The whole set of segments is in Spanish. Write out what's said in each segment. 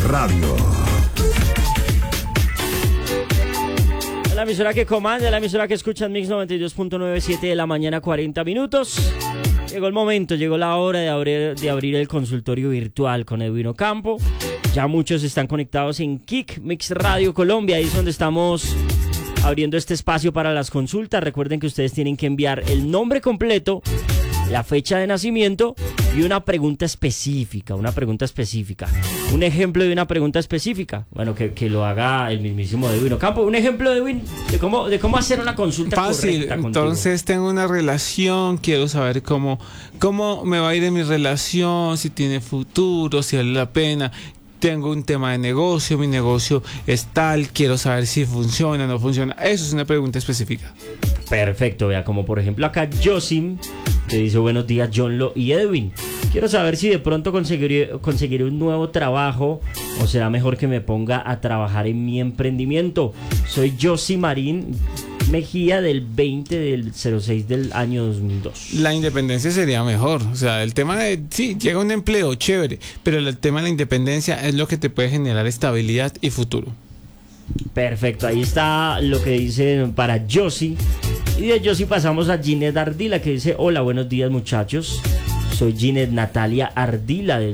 Radio. La emisora que comanda, la emisora que escucha en Mix 92.97 de la mañana, 40 minutos. Llegó el momento, llegó la hora de abrir el consultorio virtual con Edwin Ocampo. Ya muchos están conectados en Kick Mix Radio Colombia, ahí es donde estamos abriendo este espacio para las consultas. Recuerden que ustedes tienen que enviar el nombre completo, la fecha de nacimiento y una pregunta específica, un ejemplo de una pregunta específica. Bueno, que lo haga el mismísimo Edwin Ocampo. Un ejemplo, Edwin, de cómo hacer una consulta fácil, correcta entonces tengo una relación, quiero saber cómo me va a ir en mi relación, si tiene futuro, si vale la pena. Tengo un tema de negocio, mi negocio es tal, quiero saber si funciona o no funciona. Eso es una pregunta específica. Perfecto, vea, como por ejemplo acá Josim te dice: buenos días Johnlo y Edwin, quiero saber si de pronto conseguiré un nuevo trabajo o será mejor que me ponga a trabajar en mi emprendimiento. Soy Josim Marín Mejía del 20 del 06 del año 2002. La independencia sería mejor, o sea, el tema de, sí, llega un empleo, chévere, pero el tema de la independencia es lo que te puede generar estabilidad y futuro. Perfecto, ahí está lo que dice para Josie. Y de Josie pasamos a Ginette Ardila, que dice: hola, buenos días muchachos, soy Ginette Natalia Ardila del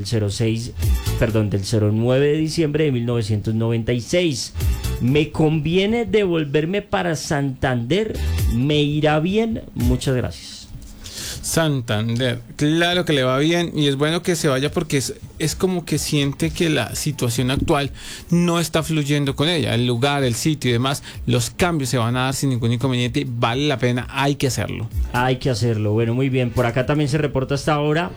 09 de diciembre de 1996. Me conviene devolverme para Santander, me irá bien, muchas gracias. Santander, claro que le va bien y es bueno que se vaya porque es como que siente que la situación actual no está fluyendo con ella, el lugar, el sitio y demás, los cambios se van a dar sin ningún inconveniente, vale la pena, hay que hacerlo. Hay que hacerlo, bueno, muy bien, por acá también se reporta hasta ahora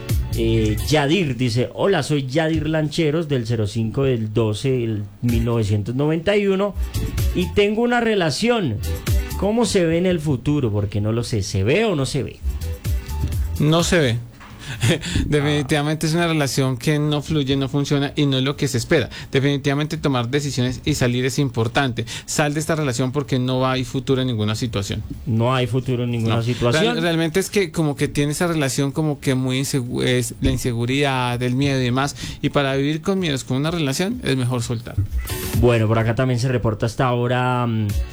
Yadir, dice: hola, soy Yadir Lancheros del 05 del 12 del 1991 y tengo una relación. ¿Cómo se ve en el futuro? Porque no lo sé, ¿se ve o no se ve? No se ve. Definitivamente es una relación que no fluye, no funciona y no es lo que se espera. Definitivamente tomar decisiones y salir es importante. Sal de esta relación porque no hay futuro en ninguna situación. No hay futuro en ninguna situación. Realmente es que como que tiene esa relación como que muy es la inseguridad, el miedo y demás. Y para vivir con miedos con una relación es mejor soltar. Bueno, por acá también se reporta hasta ahora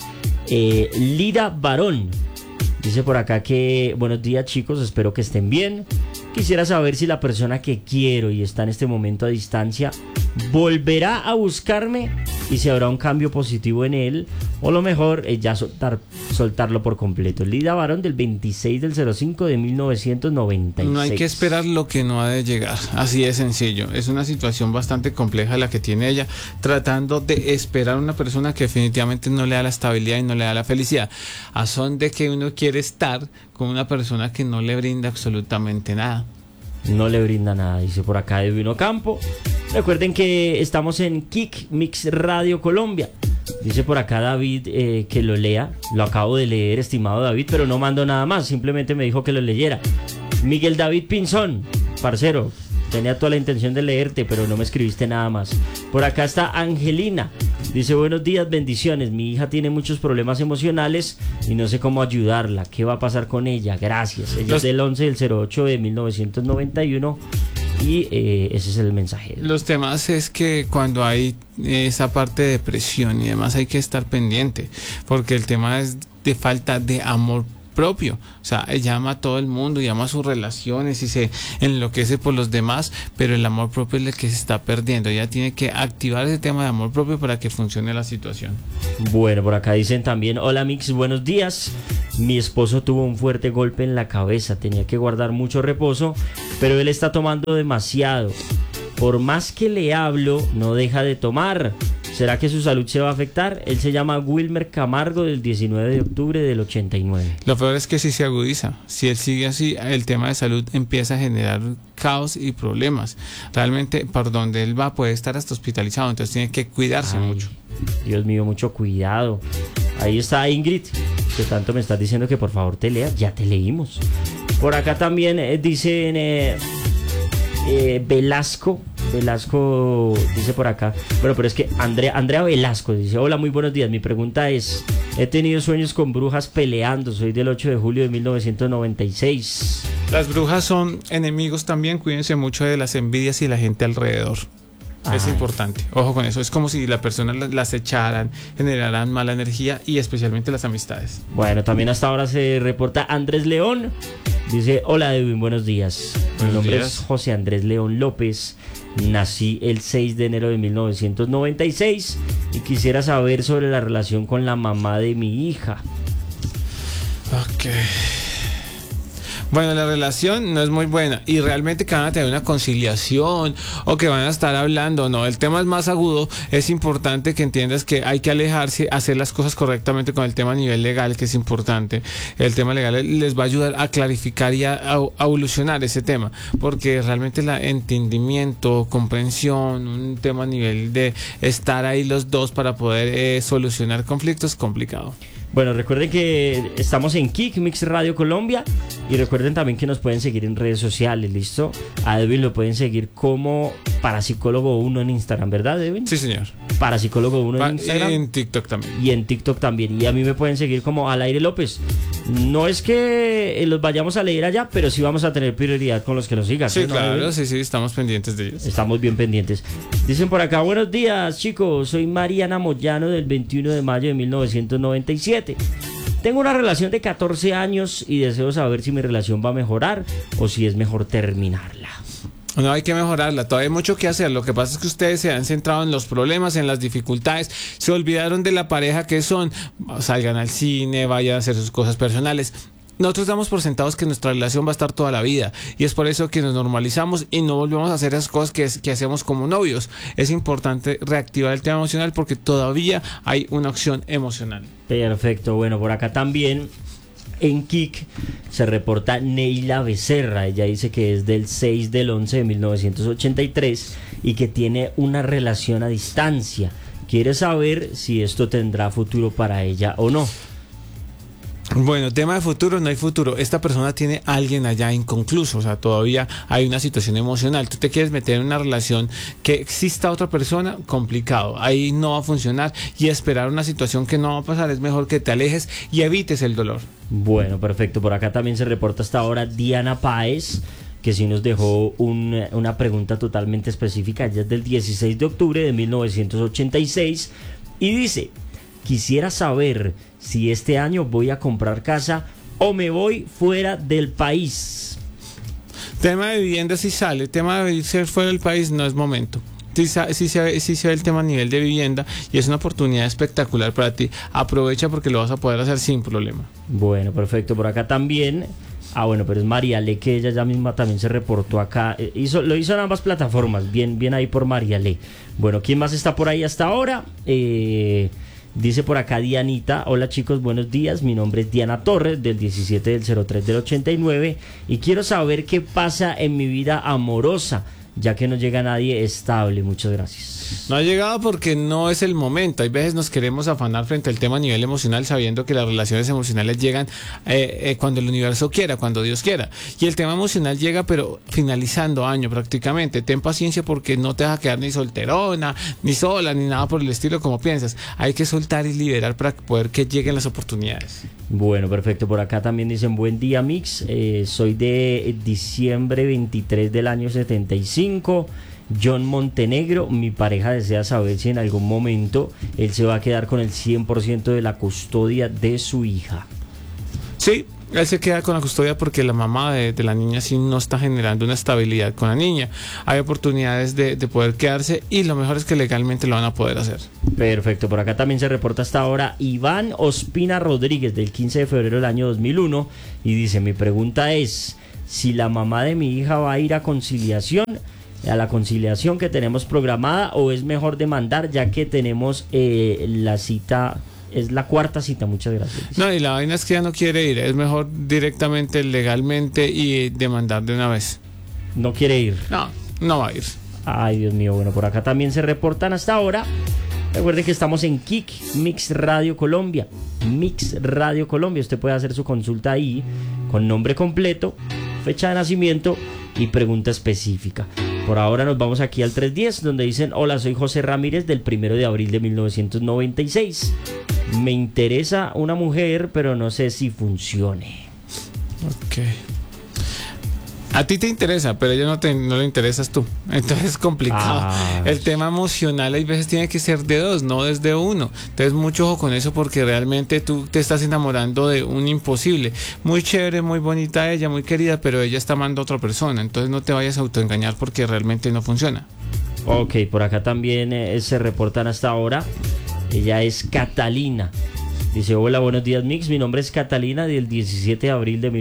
Lira Barón. Dice por acá que: buenos días chicos, espero que estén bien. Quisiera saber si la persona que quiero y está en este momento a distancia volverá a buscarme y si habrá un cambio positivo en él, o lo mejor es ya soltarlo por completo. Lida Barón del 26 del 05 de 1996. No hay que esperar lo que no ha de llegar, así de sencillo. Es una situación bastante compleja la que tiene ella, tratando de esperar a una persona que definitivamente no le da la estabilidad y no le da la felicidad, a son de que uno quiere estar con una persona que no le brinda absolutamente nada. No le brinda nada, dice por acá Edwin Ocampo. Recuerden que estamos en Kick Mix Radio Colombia. Dice por acá David que lo lea. Lo acabo de leer, estimado David, pero no mando nada más, simplemente me dijo que lo leyera. Miguel David Pinzón, parcero, tenía toda la intención de leerte, pero no me escribiste nada más. Por acá está Angelina. Dice: buenos días, bendiciones. Mi hija tiene muchos problemas emocionales y no sé cómo ayudarla. ¿Qué va a pasar con ella? Gracias. Ella es del 11 del 08 de 1991 y ese es el mensaje. Los temas es que cuando hay esa parte de depresión y demás hay que estar pendiente, porque el tema es de falta de amor propio. O sea, llama a todo el mundo, llama a sus relaciones y se enloquece por los demás, pero el amor propio es el que se está perdiendo. Ella tiene que activar ese tema de amor propio para que funcione la situación. Bueno, por acá dicen también: hola Mix, buenos días. Mi esposo tuvo un fuerte golpe en la cabeza, tenía que guardar mucho reposo, pero él está tomando demasiado. Por más que le hablo, no deja de tomar. ¿Será que su salud se va a afectar? Él se llama Wilmer Camargo del 19 de octubre del 89. Lo peor es que si se agudiza, si él sigue así, el tema de salud empieza a generar caos y problemas. Realmente por donde él va puede estar hasta hospitalizado, entonces tiene que cuidarse mucho. Dios mío, mucho cuidado. Ahí está Ingrid, que tanto me estás diciendo que por favor te leas. Ya te leímos. Por acá también dicen Velasco dice por acá, bueno, pero es que Andrea Velasco dice: hola, muy buenos días, mi pregunta es: he tenido sueños con brujas peleando, soy del 8 de julio de 1996. Las brujas son enemigos también, cuídense mucho de las envidias y la gente alrededor. Es importante, ojo con eso. Es como si la persona las echaran, generaran mala energía y especialmente las amistades. Bueno, también hasta ahora se reporta Andrés León. Dice, hola Edwin, buenos días. Mi nombre es José Andrés León López. Nací el 6 de enero de 1996 y quisiera saber sobre la relación con la mamá de mi hija. Ok. Bueno, la relación no es muy buena y realmente que van a tener una conciliación o que van a estar hablando, no, el tema es más agudo. Es importante que entiendas que hay que alejarse, hacer las cosas correctamente con el tema a nivel legal, que es importante. El tema legal les va a ayudar a clarificar y a evolucionar ese tema, porque realmente el entendimiento, comprensión, un tema a nivel de estar ahí los dos para poder solucionar conflictos es complicado. Bueno, recuerden que estamos en Kik Mix Radio Colombia y recuerden también que nos pueden seguir en redes sociales, ¿listo? A Edwin lo pueden seguir como Parapsicólogo 1 en Instagram, ¿verdad, Edwin? Sí, señor. Parapsicólogo 1 en Instagram. Y en TikTok también. Y en TikTok también. Y a mí me pueden seguir como Al Aire López. No es que los vayamos a leer allá, pero sí vamos a tener prioridad con los que nos sigan. Sí, ¿no, claro, Edwin? sí, estamos pendientes de ellos. Estamos bien pendientes. Dicen por acá, buenos días, chicos. Soy Mariana Moyano del 21 de mayo de 1997. Tengo una relación de 14 años y deseo saber si mi relación va a mejorar o si es mejor terminarla. No, hay que mejorarla, todavía hay mucho que hacer. Lo que pasa es que ustedes se han centrado en los problemas, en las dificultades, se olvidaron de la pareja que son. Salgan al cine, vayan a hacer sus cosas personales. Nosotros damos por sentados que nuestra relación va a estar toda la vida y es por eso que nos normalizamos y no volvemos a hacer esas cosas que hacemos como novios. Es importante reactivar el tema emocional porque todavía hay una opción emocional. Perfecto, bueno, por acá también en Kik se reporta Neila Becerra. Ella dice que es del 6 del 11 de 1983 y que tiene una relación a distancia. Quiere saber si esto tendrá futuro para ella o no. Bueno, tema de futuro, no hay futuro. Esta persona tiene a alguien allá inconcluso, o sea, todavía hay una situación emocional. Tú te quieres meter en una relación que exista otra persona, complicado. Ahí no va a funcionar y esperar una situación que no va a pasar. Es mejor que te alejes y evites el dolor. Bueno, perfecto. Por acá también se reporta hasta ahora Diana Páez, que sí nos dejó una pregunta totalmente específica. Ella es del 16 de octubre de 1986 y dice: quisiera saber si este año voy a comprar casa o me voy fuera del país. Tema de vivienda si sale, tema de irse fuera del país no es momento. Si se ve el tema a nivel de vivienda y es una oportunidad espectacular para ti, aprovecha porque lo vas a poder hacer sin problema. Bueno, perfecto. Por acá también, bueno, pero es Mariale, que ella ya misma también se reportó acá, lo hizo en ambas plataformas, bien ahí por Mariale. Bueno, ¿quién más está por ahí hasta ahora? Dice por acá Dianita: hola chicos, buenos días, mi nombre es Diana Torres, del 17 del 03 del 89 y quiero saber qué pasa en mi vida amorosa, ya que no llega nadie estable. Muchas gracias. No ha llegado porque no es el momento. Hay veces nos queremos afanar frente al tema a nivel emocional, sabiendo que las relaciones emocionales llegan cuando el universo quiera, cuando Dios quiera. Y el tema emocional llega, pero finalizando año prácticamente. Ten paciencia porque no te vas a quedar ni solterona, ni sola, ni nada por el estilo como piensas. Hay que soltar y liberar para poder que lleguen las oportunidades. Bueno, perfecto. Por acá también dicen: buen día, Mix. Soy de diciembre 23 del año 75. John Montenegro, mi pareja desea saber si en algún momento él se va a quedar con el 100% de la custodia de su hija. Sí, él se queda con la custodia porque la mamá de la niña sí no está generando una estabilidad con la niña. Hay oportunidades de poder quedarse y lo mejor es que legalmente lo van a poder hacer. Perfecto, por acá también se reporta hasta ahora Iván Ospina Rodríguez, del 15 de febrero del año 2001, y dice: mi pregunta es si la mamá de mi hija va a ir a la conciliación que tenemos programada, o es mejor demandar ya que tenemos la cita, es la cuarta cita. Muchas gracias. No, y la vaina es que ya no quiere ir, es mejor directamente, legalmente y demandar de una vez. ¿No quiere ir? No va a ir. Ay, Dios mío. Bueno, por acá también se reportan hasta ahora. Recuerden que estamos en Kik Mix Radio Colombia. Mix Radio Colombia. Usted puede hacer su consulta ahí con nombre completo, fecha de nacimiento y pregunta específica. Por ahora nos vamos aquí al 310, donde dicen: hola, soy José Ramírez, del 1 de abril de 1996. Me interesa una mujer, pero no sé si funcione. Ok. A ti te interesa, pero a ella no le interesas tú. Entonces es complicado. El tema emocional hay veces tiene que ser de dos, no desde uno. Entonces mucho ojo con eso porque realmente tú te estás enamorando de un imposible. Muy chévere, muy bonita ella, muy querida, pero ella está amando a otra persona. Entonces no te vayas a autoengañar porque realmente no funciona. Ok, por acá también se reportan hasta ahora. Ella es Catalina. Dice, hola, buenos días Mix, mi nombre es Catalina del 17 de abril de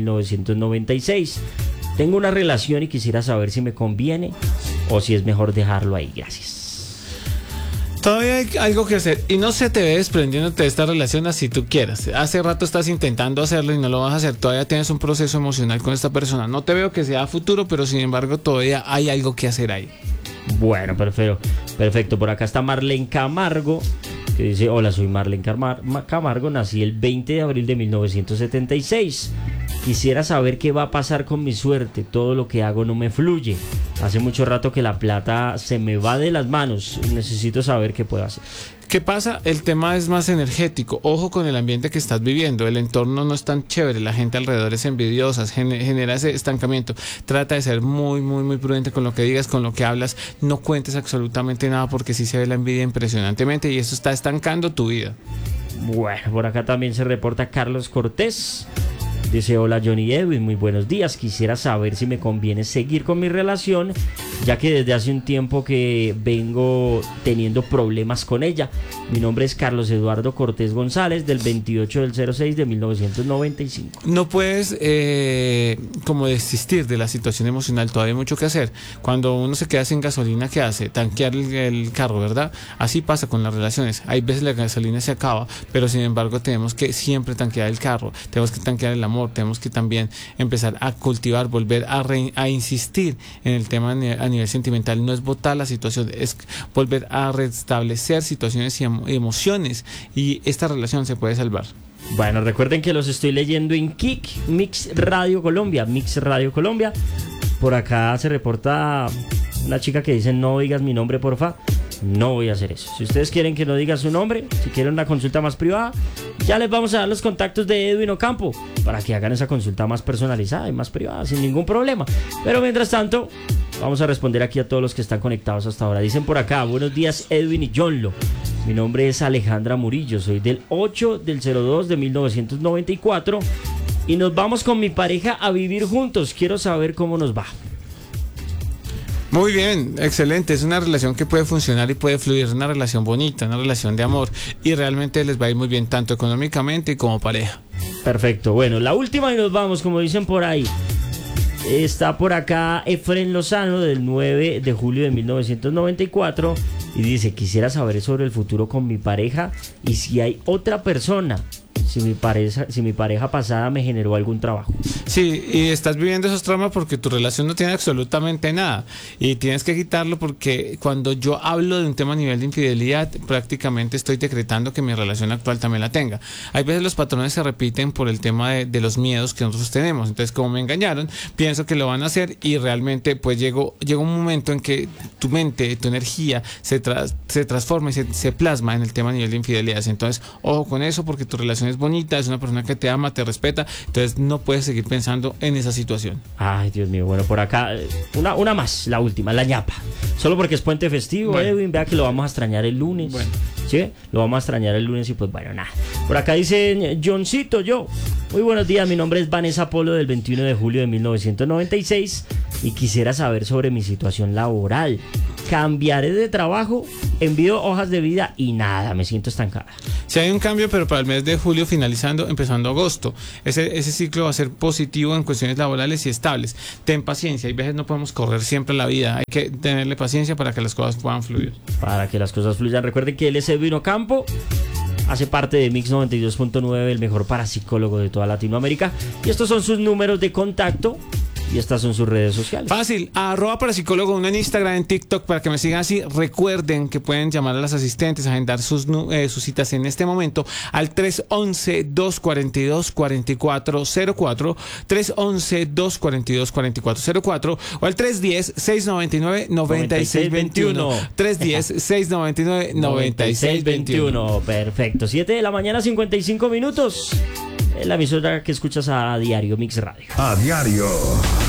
1996. Tengo una relación y quisiera saber si me conviene o si es mejor dejarlo ahí. Gracias. Todavía hay algo que hacer y no se te ve desprendiéndote de esta relación así tú quieras. Hace rato estás intentando hacerlo y no lo vas a hacer. Todavía tienes un proceso emocional con esta persona. No te veo que sea a futuro, pero sin embargo todavía hay algo que hacer ahí. Bueno, perfecto. Por acá está Marlene Camargo, que dice, hola, soy Marlene Camargo, nací el 20 de abril de 1976. Quisiera saber qué va a pasar con mi suerte, todo lo que hago no me fluye. Hace mucho rato que la plata se me va de las manos, necesito saber qué puedo hacer. ¿Qué pasa? El tema es más energético. Ojo con el ambiente que estás viviendo. El entorno no es tan chévere. La gente alrededor es envidiosa, genera ese estancamiento. Trata de ser muy prudente con lo que digas, con lo que hablas. No cuentes absolutamente nada porque sí se ve la envidia impresionantemente y eso está estancando tu vida. Bueno, por acá también se reporta Carlos Cortés. Dice, hola Johnny Edwin, muy buenos días. Quisiera saber si me conviene seguir con mi relación, ya que desde hace un tiempo que vengo teniendo problemas con ella. Mi nombre es Carlos Eduardo Cortés González, del 28 del 06 de 1995. No puedes como desistir de la situación emocional, todavía hay mucho que hacer. Cuando uno se queda sin gasolina, ¿qué hace? Tanquear el carro, ¿verdad? Así pasa con las relaciones. Hay veces la gasolina se acaba, pero sin embargo tenemos que siempre tanquear el carro, tenemos que tanquear el amor, tenemos que también empezar a cultivar, volver a insistir en el tema a nivel sentimental. No es botar la situación, es volver a restablecer situaciones y emociones y esta relación se puede salvar. Bueno, recuerden que los estoy leyendo en Kik, Mix Radio Colombia. Por acá se reporta una chica que dice, no digas mi nombre, porfa. No voy a hacer eso. Si ustedes quieren que no diga su nombre, si quieren una consulta más privada, ya les vamos a dar los contactos de Edwin Ocampo para que hagan esa consulta más personalizada y más privada, sin ningún problema. Pero mientras tanto, vamos a responder aquí a todos los que están conectados hasta ahora. Dicen por acá, buenos días Edwin y Johnlo. Mi nombre es Alejandra Murillo, soy del 8 del 02 de 1994 y nos vamos con mi pareja a vivir juntos. Quiero saber cómo nos va. Muy bien, excelente. Es una relación que puede funcionar y puede fluir. Es una relación bonita, una relación de amor. Y realmente les va a ir muy bien, tanto económicamente como pareja. Perfecto. Bueno, la última y nos vamos, como dicen por ahí. Está por acá Efren Lozano, del 9 de julio de 1994. Y dice, quisiera saber sobre el futuro con mi pareja y si hay otra persona. Si mi pareja pasada me generó algún trabajo. Sí, y estás viviendo esos traumas porque tu relación no tiene absolutamente nada y tienes que quitarlo porque cuando yo hablo de un tema a nivel de infidelidad prácticamente estoy decretando que mi relación actual también la tenga. Hay veces los patrones se repiten por el tema de los miedos que nosotros tenemos. Entonces, como me engañaron, pienso que lo van a hacer y realmente pues llega un momento en que tu mente, tu energía se transforma y se plasma en el tema a nivel de infidelidad. Entonces, ojo con eso porque tu relación es bonita, es una persona que te ama, te respeta, entonces no puedes seguir pensando en esa situación. Ay, Dios mío, bueno, por acá una más, la última, la ñapa. Solo porque es puente festivo, bueno. Edwin, vea que lo vamos a extrañar el lunes. Bueno. ¿Sí? Lo vamos a extrañar el lunes y pues bueno, nada. Por acá dicen, Johncito, muy buenos días, mi nombre es Vanessa Polo, del 21 de julio de 1996 y quisiera saber sobre mi situación laboral. Cambiaré de trabajo, envío hojas de vida y nada, me siento estancada. Si hay un cambio, pero para el mes de julio finalizando, empezando agosto. Ese ciclo va a ser positivo en cuestiones laborales y estables. Ten paciencia, hay veces no podemos correr siempre la vida, hay que tenerle paciencia para que las cosas puedan fluir. Para que las cosas fluyan, recuerden que él es Edwin Ocampo, hace parte de Mix 92.9, el mejor parapsicólogo de toda Latinoamérica. Y estos son sus números de contacto. Y estas son sus redes sociales. Fácil, @parapsicólogo, uno en Instagram, en TikTok, para que me sigan así. Recuerden que pueden llamar a las asistentes, agendar sus citas en este momento al 311-242-4404, 311-242-4404 o al 310-699-9621. 310-699-9621. Perfecto, 7 de la mañana, 55 minutos. En la emisora que escuchas a diario, Mix Radio. A diario.